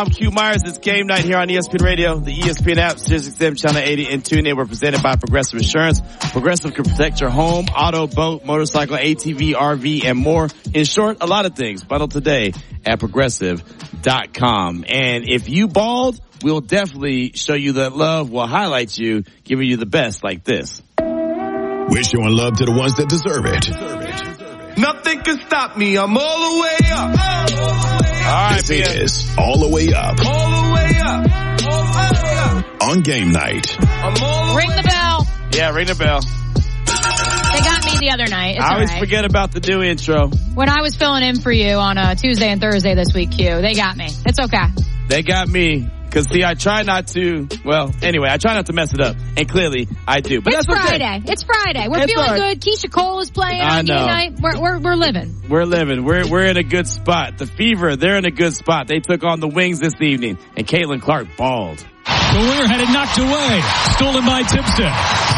I'm Q Myers. It's game night here on ESPN Radio, the ESPN app, SiriusXM Channel 80, and TuneIn. We're presented by Progressive Insurance. Progressive can protect your home, auto, boat, motorcycle, ATV, RV, and more. In short, a lot of things. Bundle today at Progressive.com. And if you bald, we'll definitely show you that love. We'll highlight you, giving you the best like this. We're showing love to the ones that deserve it. Nothing can stop me. I'm all the way up. All right, this is All the Way Up. All the way up. All the way up. On game night. Ring the bell. Yeah, ring the bell. They got me the other night. It's I always right. forget about the new intro. When I was filling in for you on Tuesday and Thursday this week, Q, they got me. It's okay. They got me. Because, see, I try not to, I try not to mess it up. And clearly, I do. But it's that's Friday. Okay. It's Friday. We're feeling good. Keisha Cole is playing on game night. We're living. We're living. We're in a good spot. The Fever, they're in a good spot. They took on the Wings this evening. And Caitlin Clark balled. The winger had it knocked away. Stolen by Tipton.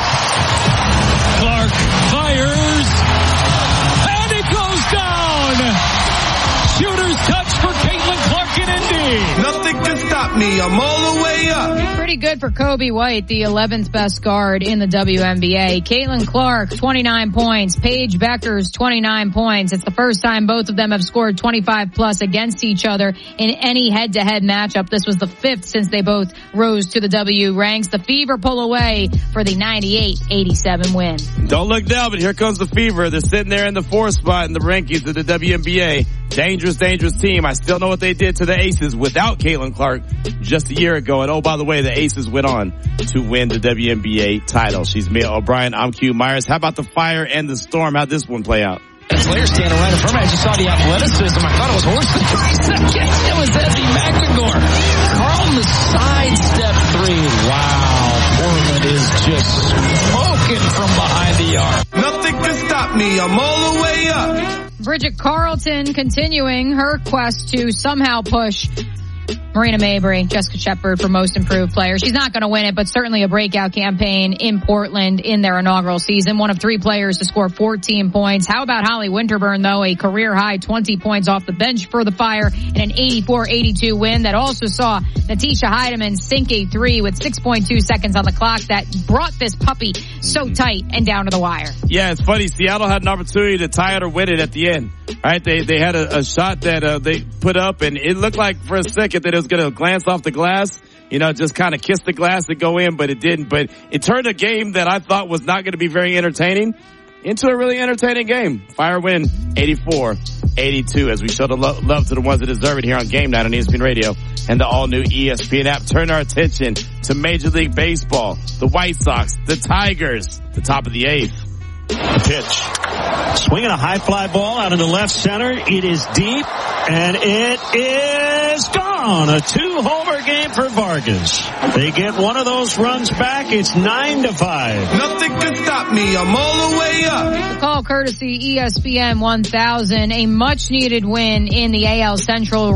Clark fires. And it goes down. Shooter's touch for Caitlin Clark in Indy. Nothing can stop me. I'm all the way up. Pretty good for Kobe White, the 11th best guard in the WNBA. Caitlin Clark, 29 points. Paige Beckers, 29 points. It's the first time both of them have scored 25 plus against each other in any head-to-head matchup. This was the 5th since they both rose to the W ranks. The Fever pull away for the 98-87 win. Don't look down, but here comes the Fever. They're sitting there in the 4th spot in the rankings of the WNBA. Dangerous team. I still know what they did to the Aces without Caitlin Clark just a year ago. And oh, by the way, the Aces went on to win the WNBA title. She's Mia O'Brien. I'm Q Myers. How about the Fire and the Storm? How'd this one play out? Player standing right in front of me. I just saw the athleticism. I thought it was horse for 3 seconds. It was Ezzy McEngore. Carlton the sidestep three. Wow. Portland is just smoking from behind the arc. Nothing can stop me. I'm all the way up. Bridget Carlton continuing her quest to somehow push Marina Mabrey, Jessica Shepard for most improved player. She's not going to win it, but certainly a breakout campaign in Portland in their inaugural season. One of 3 players to score 14 points. How about Holly Winterburn, though? A career-high 20 points off the bench for the Fire in an 84-82 win that also saw Natisha Heidemann sink a 3 with 6.2 seconds on the clock that brought this puppy so tight and down to the wire. Yeah, it's funny. Seattle had an opportunity to tie it or win it at the end. Right? They had a shot that they put up, and it looked like for a second that it was going to glance off the glass, just kind of kiss the glass and go in, but it didn't. But it turned a game that I thought was not going to be very entertaining into a really entertaining game. Fire win 84-82 as we show the love to the ones that deserve it here on Game Night on ESPN Radio and the all-new ESPN app. Turn our attention to Major League Baseball, the White Sox, the Tigers, the top of the 8th. Pitch. Swinging a high fly ball out into left center. It is deep, and it is gone. A 2-homer game for Vargas. They get one of those runs back. It's 9-5. Nothing can stop me. I'm all the way up. The call courtesy ESPN 1000. A much-needed win in the AL Central.